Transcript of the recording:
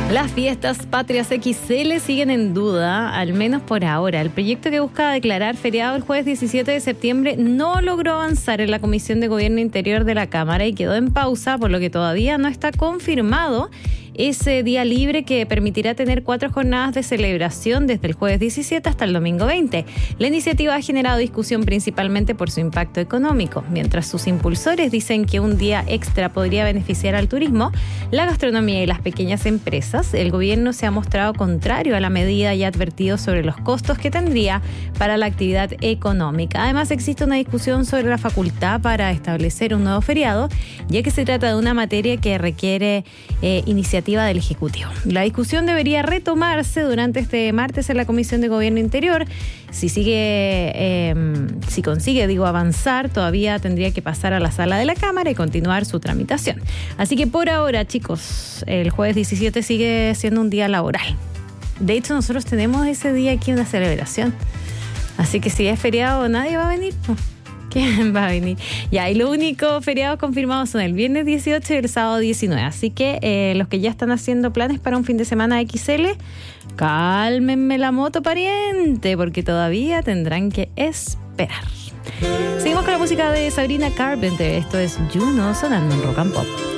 Las fiestas patrias XL siguen en duda, al menos por ahora. El proyecto que busca declarar feriado el jueves 17 de septiembre no logró avanzar en la Comisión de Gobierno Interior de la Cámara y quedó en pausa, por lo que todavía no está confirmado ese día libre que permitirá tener 4 jornadas de celebración desde el jueves 17 hasta el domingo 20. La iniciativa ha generado discusión principalmente por su impacto económico. Mientras sus impulsores dicen que un día extra podría beneficiar al turismo, la gastronomía y las pequeñas empresas, el gobierno se ha mostrado contrario a la medida y ha advertido sobre los costos que tendría para la actividad económica. Además, existe una discusión sobre la facultad para establecer un nuevo feriado, ya que se trata de una materia que requiere iniciativa del Ejecutivo. La discusión debería retomarse durante este martes en la Comisión de Gobierno Interior. Si consigue avanzar, todavía tendría que pasar a la sala de la Cámara y continuar su tramitación. Así que por ahora, chicos, el jueves 17 sigue siendo un día laboral. De hecho, nosotros tenemos ese día aquí una celebración. Así que si es feriado, nadie va a venir. ¿Quién va a venir? Ya, y los únicos feriados confirmados son el viernes 18 y el sábado 19. Así que los que ya están haciendo planes para un fin de semana XL, cálmenme la moto, pariente, porque todavía tendrán que esperar. Seguimos con la música de Sabrina Carpenter. Esto es Juno sonando en Rock and Pop.